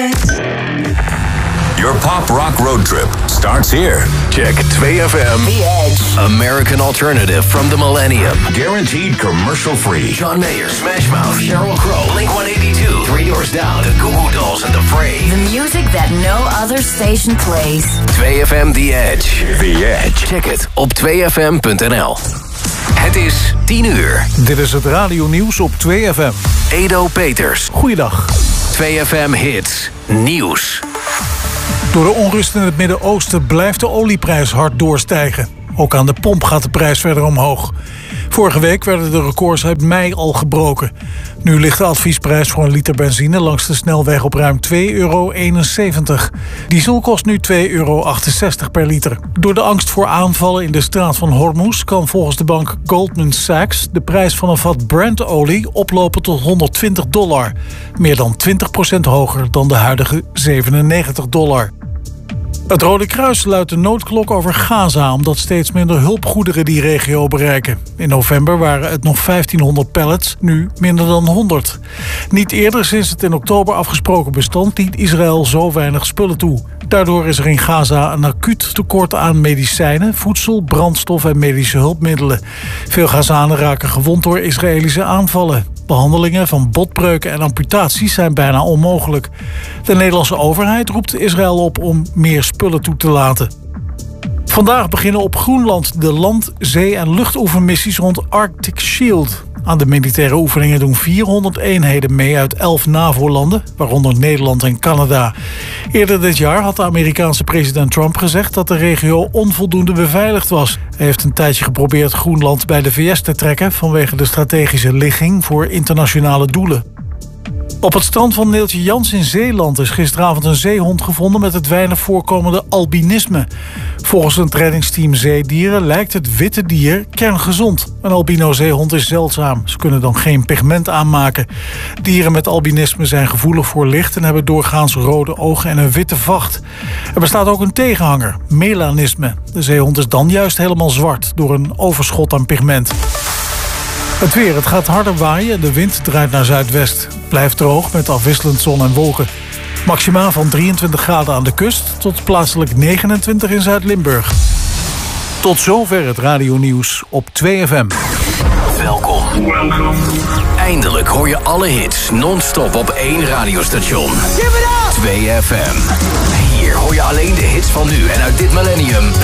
Your pop rock road trip starts here. Check 2FM. The Edge. American alternative from the millennium. Guaranteed commercial free. John Mayer, Smash Mouth, Sheryl Crow, Blink-182, Three Doors Down, The Goo Goo Dolls and The Fray. The music that no other station plays. 2FM The Edge. The Edge. Check het op 2FM.nl. Het is 10 uur. Dit is het radionieuws op 2FM. Edo Peters. Goeiedag. 2FM Hits. Nieuws. Door de onrust in het Midden-Oosten blijft de olieprijs hard doorstijgen. Ook aan de pomp gaat de prijs verder omhoog. Vorige week werden de records uit mei al gebroken. Nu ligt de adviesprijs voor een liter benzine langs de snelweg op ruim €2,71. Diesel kost nu €2,68 per liter. Door de angst voor aanvallen in de straat van Hormuz kan volgens de bank Goldman Sachs de prijs van een vat Brent-olie oplopen tot $120. Meer dan 20% hoger dan de huidige $97. Het Rode Kruis luidt de noodklok over Gaza omdat steeds minder hulpgoederen die regio bereiken. In november waren het nog 1500 pallets, nu minder dan 100. Niet eerder sinds het in oktober afgesproken bestand liet Israël zo weinig spullen toe. Daardoor is er in Gaza een acuut tekort aan medicijnen, voedsel, brandstof en medische hulpmiddelen. Veel Gazanen raken gewond door Israëlische aanvallen. Behandelingen van botbreuken en amputaties zijn bijna onmogelijk. De Nederlandse overheid roept Israël op om meer spullen toe te laten. Vandaag beginnen op Groenland de land-, zee- en luchtoefenmissies rond Arctic Shield. Aan de militaire oefeningen doen 400 eenheden mee uit 11 NAVO-landen, waaronder Nederland en Canada. Eerder dit jaar had de Amerikaanse president Trump gezegd dat de regio onvoldoende beveiligd was. Hij heeft een tijdje geprobeerd Groenland bij de VS te trekken vanwege de strategische ligging voor internationale doelen. Op het strand van Neeltje Jans in Zeeland is gisteravond een zeehond gevonden met het weinig voorkomende albinisme. Volgens het reddingsteam Zeedieren lijkt het witte dier kerngezond. Een albino-zeehond is zeldzaam. Ze kunnen dan geen pigment aanmaken. Dieren met albinisme zijn gevoelig voor licht en hebben doorgaans rode ogen en een witte vacht. Er bestaat ook een tegenhanger, melanisme. De zeehond is dan juist helemaal zwart door een overschot aan pigment. Het weer, het gaat harder waaien en de wind draait naar zuidwest. Het blijft droog met afwisselend zon en wolken. Maximaal van 23 graden aan de kust tot plaatselijk 29 in Zuid-Limburg. Tot zover het radionieuws op 2FM. Welkom. Eindelijk hoor je alle hits non-stop op één radiostation. 2FM. Hier hoor je alleen de hits van nu en uit dit millennium.